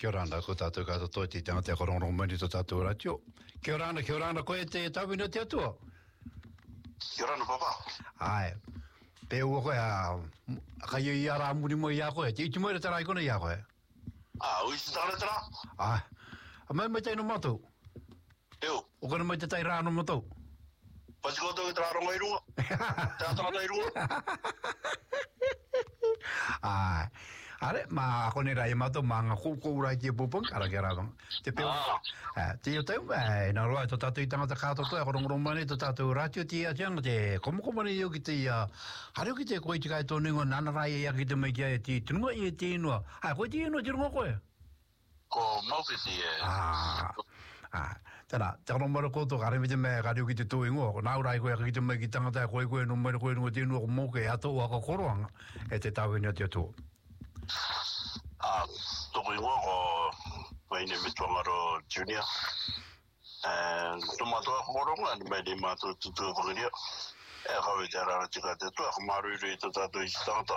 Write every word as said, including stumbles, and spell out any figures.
Kia ora ana, ko tātou kata toi te tanga te korong rong mani to tātou ratio. Kia ora ana, kia ora ana, koe te tawina te atua. Kia ora ana, papa. Ai, pe ua koe a, ka i i ara muri mo i a koe, te iti moere tara i kona i a koe. Ah, ui se tara tara? Ai, a mai mai teino matou. Eo. O kona mai te tai rāno matou. Pasi koto i tara ronga i runga. Te atara i runga. Ai, are, ma kone rai matou, ma ngā kou rai te pupung, ara kia rāwang. Te peo, te o tau, nā roa, to tātou i tangata kātou toi, korong rong mani, to tātou ratio te a tianga, te komokomani i o ki te, hareo ki te koe te kai tō ningo, nana rai e a ki te mai kia e te tunua i e te inua. Ai, koe te inua, te runga koe? Ko maupiti e. Ah, ah, tēnā, te korong mara koutou, kare me te mea, hareo ki te tō ingoa, ko nā urai koe, ki te mai ki tangata, koe koe, no mai koe, no te inua, ko mōke, e ato waka koroanga, e te tau ina te atua. Ah, toko ingoa ko waine me tuangaro junior. And tomato koronga, ni mai di mato tutu kokiria. E kawe te arara tika te tua, ko maru i rei to tātou i tangata.